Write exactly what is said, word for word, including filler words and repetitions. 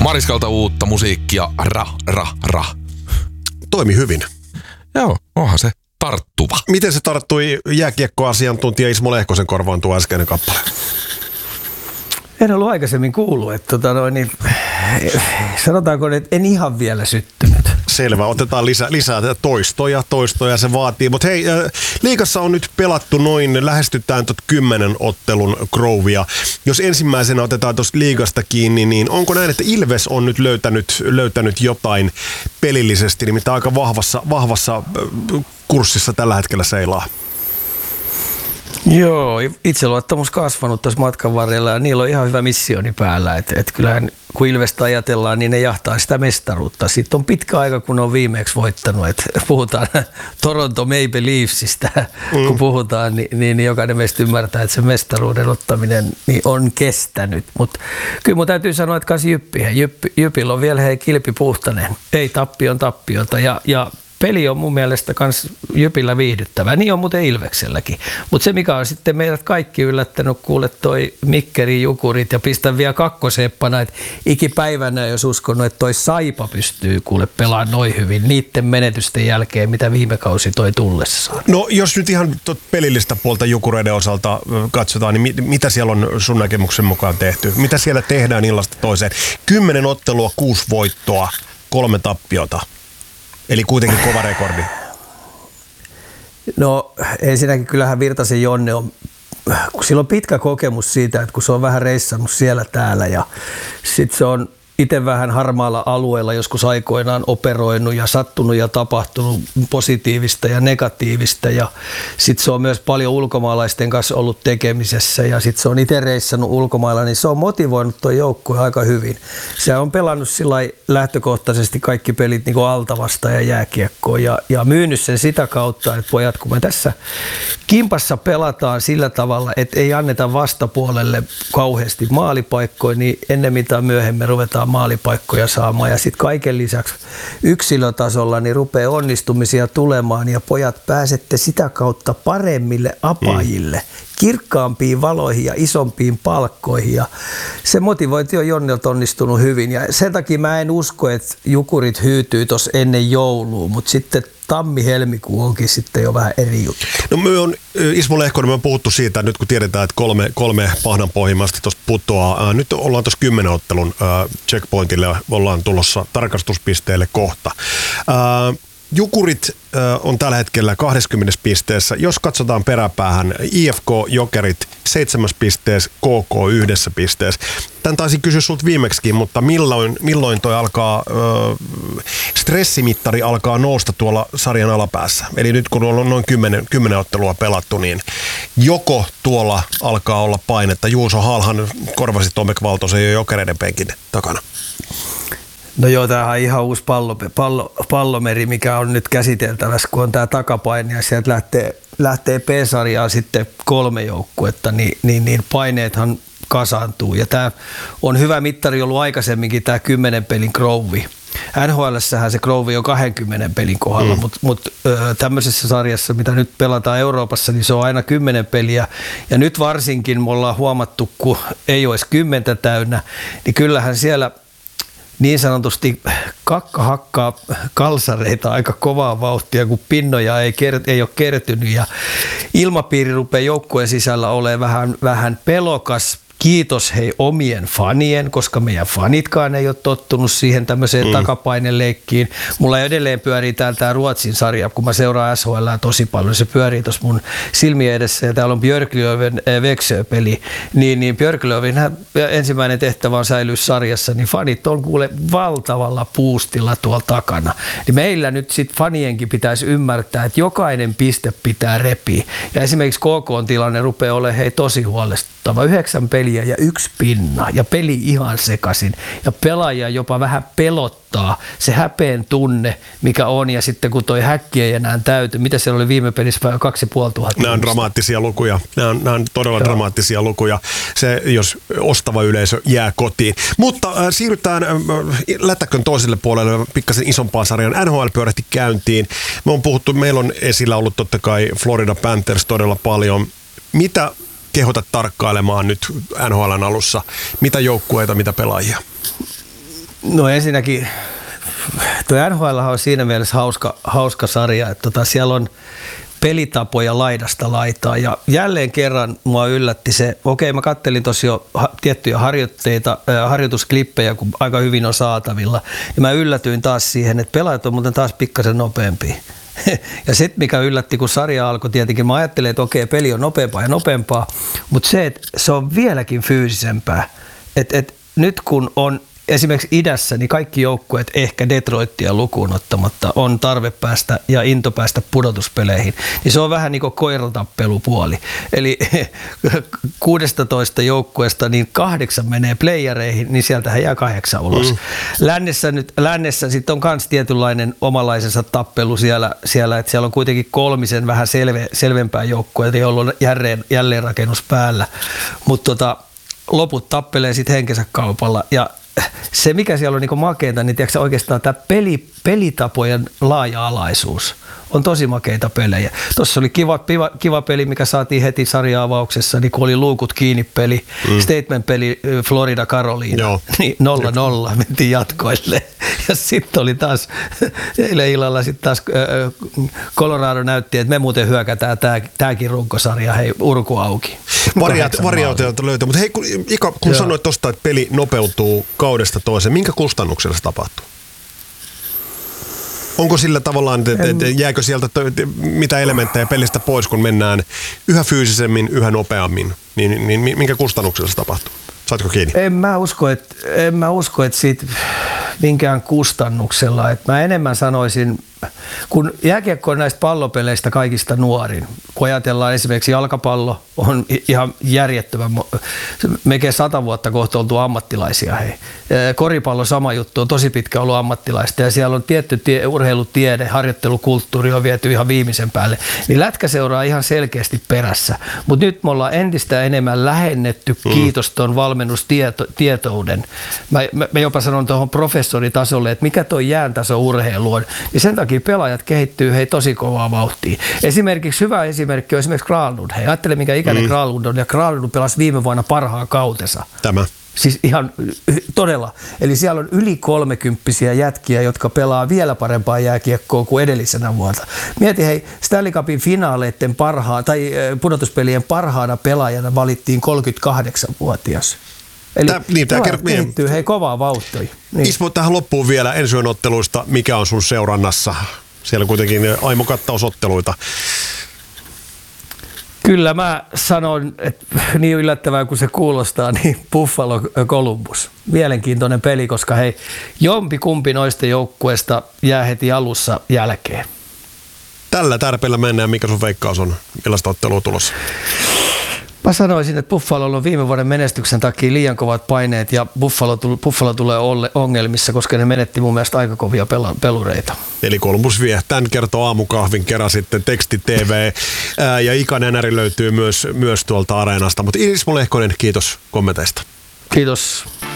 Mariskalta uutta musiikkia, ra, ra, ra. Toimi hyvin. Joo, onhan se tarttuva. Miten se tarttui jääkiekkoasiantuntija Ismo Lehkosen korvaan tuo äskeinen kappale? En ollut aikaisemmin kuullut, että tota noin, niin, sanotaanko, että en ihan vielä syttynyt. Selvä, otetaan lisää, lisää toistoja, toistoja se vaatii. Mutta hei, liigassa on nyt pelattu noin, lähestytään tuot kymmenen ottelun Grovea. Jos ensimmäisenä otetaan tuosta liigasta kiinni, niin onko näin, että Ilves on nyt löytänyt, löytänyt jotain pelillisesti, nimittäin aika vahvassa, vahvassa kurssissa tällä hetkellä seilaa? Joo, itseluottamus kasvanut tuossa matkan varrella ja niillä on ihan hyvä missioni päällä. Että et kyllähän kun Ilvestä ajatellaan, niin ne jahtaa sitä mestaruutta. Sitten on pitkä aika, kun on viimeksi voittanut. Et puhutaan Toronto Maple Leafsistä, mm. kun puhutaan, niin, niin jokainen meistä ymmärtää, että se mestaruuden ottaminen niin on kestänyt. Mutta kyllä mun täytyy sanoa, että kanssa Jyppi, Jyppi, Jypillä on vielä hei kilpi puhtainen. Ei tappion tappiota ja, ja peli on mun mielestä kans Jypillä viihdyttävää. Niin on muuten Ilvekselläkin. Mutta se, mikä on sitten meidät kaikki yllättänyt, kuule toi Mikkeri, Jukurit ja pistän vielä kakkoseppana, että ikipäivänä jos uskonut, että toi Saipa pystyy kuule pelaamaan noin hyvin niiden menetysten jälkeen, mitä viime kausi toi tullessaan. No jos nyt ihan pelillistä puolta Jukureiden osalta katsotaan, niin mit, mitä siellä on sun näkemyksen mukaan tehty? Mitä siellä tehdään illasta toiseen? Kymmenen ottelua, kuusi voittoa, kolme tappiota. Eli kuitenkin kova rekordi. No ensinnäkin kyllähän Virtasen Jonne on, kun sillä on pitkä kokemus siitä, että kun se on vähän reissannut siellä täällä ja sitten se on itse vähän harmaalla alueella joskus aikoinaan operoinut ja sattunut ja tapahtunut positiivista ja negatiivista ja sitten se on myös paljon ulkomaalaisten kanssa ollut tekemisessä ja sitten se on itse reissannut ulkomailla, niin se on motivoinut tuo joukkue aika hyvin. Se on pelannut sillai lähtökohtaisesti kaikki pelit niin kuin altavasta ja jääkiekkoon ja, ja myynyt sen sitä kautta, että pojat, kun me tässä kimpassa pelataan sillä tavalla, että ei anneta vastapuolelle kauheasti maalipaikkoja, niin ennen mitä myöhemmin ruvetaan maalipaikkoja saamaan ja sitten kaiken lisäksi yksilötasolla niin rupeaa onnistumisia tulemaan ja pojat pääsette sitä kautta paremmille apajille, kirkkaampiin valoihin ja isompiin palkkoihin ja se motivointi on Jonnilta onnistunut hyvin ja sen takia mä en usko, että Jukurit hyytyy tuossa ennen joulua, mutta sitten tammi-helmikuu onkin sitten jo vähän eri juttu. No me on, Ismo Lehkonen, me on puhuttu siitä, nyt kun tiedetään, että kolme, kolme pahnanpohjimmasta tuosta putoaa. Nyt ollaan tuossa kymmenen ottelun äh, checkpointille, ollaan tulossa tarkastuspisteelle kohta. Äh, Jukurit äh, on tällä hetkellä kaksikymmentä pisteessä. Jos katsotaan peräpäähän, I F K, Jokerit seitsemäs pisteessä, K K yhdessä pisteessä. Tän taisin kysyä sulta viimeksikin, mutta milloin, milloin toi alkaa, äh, stressimittari alkaa nousta tuolla sarjan alapäässä? Eli nyt kun on noin kymmenen, kymmenen ottelua pelattu, niin joko tuolla alkaa olla painetta? Juuso Haalhan korvasi Tomek Valtosen jo Jokereiden penkin takana. No joo, tämähän on ihan uusi pallo, pallo, pallomeri, mikä on nyt käsiteltävässä, kun on tämä takapaine ja sieltä lähtee, lähtee P-sarjaan sitten kolme joukkuetta, niin, niin, niin paineethan kasaantuu. Ja tämä on hyvä mittari ollut aikaisemminkin, tämä kymmenen pelin Grovey. N H L:ssähän se Grovey on kaksikymmentä pelin kohdalla, mm. mutta mut, tämmöisessä sarjassa, mitä nyt pelataan Euroopassa, niin se on aina kymmenen peliä. Ja nyt varsinkin me ollaan huomattu, kun ei olisi kymmentä täynnä, niin kyllähän siellä niin sanotusti kakka hakkaa kalsareita aika kovaa vauhtia, kun pinnoja ei, kert- ei ole kertynyt ja ilmapiiri rupeaa joukkueen sisällä olemaan vähän, vähän pelokas. Kiitos hei omien fanien, koska meidän fanitkaan ei ole tottunut siihen tämmöiseen mm. takapaineleikkiin. Mulla edelleen pyörii täällä tämä Ruotsin sarja, kun mä seuraan S H L:ää tosi paljon. Se pyörii tuossa mun silmien edessä ja täällä on Björklöven Växjö-peli. Niin, niin Björklövin ensimmäinen tehtävä on säilyä sarjassa, niin fanit on kuule valtavalla puustilla tuolla takana. Niin meillä nyt sitten fanienkin pitäisi ymmärtää, että jokainen piste pitää repiä. Ja esimerkiksi K K:n tilanne rupeaa olemaan hei tosi huolestuttava. Yhdeksän peliä ja yksi pinna ja peli ihan sekaisin ja pelaaja jopa vähän pelottaa se häpeen tunne, mikä on ja sitten kun toi häkki ei enää täyty, mitä siellä oli viime pelissä kaksi ja puoli tuhatta. Nämä on dramaattisia lukuja, nämä on, nämä on todella Joo. dramaattisia lukuja, se jos ostava yleisö jää kotiin. Mutta äh, siirrytään äh, lätäkön toiselle puolelle pikkasen isompaan sarjan. N H L pyörähti käyntiin. Me on puhuttu, meillä on esillä ollut totta kai Florida Panthers todella paljon. Mitä kehotat tarkkailemaan nyt N H L:n alussa? Mitä joukkueita, mitä pelaajia? No ensinnäkin, tuo N H L on siinä mielessä hauska, hauska sarja, että tota, siellä on pelitapoja laidasta laitaa ja jälleen kerran mua yllätti se, okei mä kattelin tosi jo ha, tiettyjä harjoitteita, äh, harjoitusklippejä, kun aika hyvin on saatavilla, ja mä yllätyin taas siihen, että pelaajat on muuten taas pikkasen nopeampia. Ja sitten mikä yllätti, kun sarja alkoi tietenkin, mä ajattelin, että okei, peli on nopeampaa ja nopeampaa, mutta se, että se on vieläkin fyysisempää. Että et nyt kun on esimerkiksi idässä, niin kaikki joukkueet, ehkä Detroitia lukuun ottamatta, on tarve päästä ja into päästä pudotuspeleihin. Niin se on vähän niin kuin koiratappelupuoli. Eli kuusitoista joukkueesta niin kahdeksan menee playereihin, niin sieltähän jää kahdeksan ulos. Mm. Lännessä nyt, lännessä sitten on myös tietynlainen omalaisensa tappelu siellä, siellä, että siellä on kuitenkin kolmisen vähän selve, selvempää joukkueita, joilla on jälleen, jälleenrakennus päällä. Mutta tota, loput tappelee sitten henkensä kaupalla ja se, mikä siellä on niin makeita, niin tiedätkö, oikeastaan tämä peli, pelitapojen laaja-alaisuus on tosi makeita pelejä. Tuossa oli kiva, kiva, kiva peli, mikä saatiin heti sarja-avauksessa, niin kun oli luukut kiinni peli, mm. statement-peli Florida Carolina, niin nolla nolla mentiin jatkoille. Ja sitten oli taas, eilen illalla sitten taas Colorado näytti, että me muuten hyökätään tämäkin runkosarja, hei, urku auki. Variaatioita löytyy, mutta hei, kun, Ika, kun Joo. sanoit tuosta, että peli nopeutuu kaudesta toiseen, minkä kustannuksella se tapahtuu? Onko sillä tavallaan, että jääkö sieltä mitä elementtejä pelistä pois, kun mennään yhä fyysisemmin, yhä nopeammin, niin, niin minkä kustannuksella se tapahtuu? Saatko kiinni? En mä usko, että, en mä usko, että siitä minkään kustannuksella. Että mä enemmän sanoisin, kun jääkiekko on näistä pallopeleistä kaikista nuorin, kun ajatellaan esimerkiksi jalkapallo on ihan järjettömän, melkein sata vuotta kohta oltu ammattilaisia. Hei. Koripallo sama juttu, on tosi pitkä ollut ammattilaista ja siellä on tietty tie, urheilutiede, harjoittelukulttuuri on viety ihan viimeisen päälle. Niin lätkä seuraa ihan selkeästi perässä, mutta nyt me ollaan entistä enemmän lähennetty, mm. kiitos tuon valmennustietouden. Mä, mä, mä jopa sanon tuohon professoritasolle, että mikä tuo jääntaso urheilu on, niin sen takia pelaajat kehittyy hei tosi kovaa vauhtia. Esimerkiksi hyvä esimerkki on esimerkiksi Granlund. Hei, ajattele mikä ikäinen mm. Granlund on, ja Granlund pelasi viime vuonna parhaan kautensa. Tämä. Siis ihan todella. Eli siellä on yli kolmekymppisiä jätkiä, jotka pelaa vielä parempaa jääkiekkoa kuin edellisenä vuonna. Mieti hei, Stanley Cupin finaaleiden parhaan, tai pudotuspelien parhaana pelaajana valittiin kolmekymmentäkahdeksanvuotias. Eli Tää, niin, tämä kert- kehittyy hei kovaa vauhtia. Niin. Ismo, tähän loppuun vielä ensi yön otteluista. Mikä on sun seurannassa? Siellä on kuitenkin aimokattausotteluita. Kyllä mä sanon, että niin yllättävää kuin se kuulostaa, niin Buffalo Columbus. Mielenkiintoinen peli, koska hei, jompi kumpi noista joukkueista jää heti alussa jälkeen. Tällä tärpeillä mennään. Mikä sun veikkaus on? Millaista ottelua tulossa? Mä sanoisin, että Buffalolla on viime vuoden menestyksen takia liian kovat paineet ja Buffalo, Buffalo tulee ongelmissa, koska ne menetti mun mielestä aika kovia pela, pelureita. Eli Columbus vie. Tän kertoo aamukahvin kerran sitten Teksti T V ää, ja Ika Nenäri löytyy myös, myös tuolta areenasta. Mutta Ismo Lehkonen, kiitos kommenteista. Kiitos.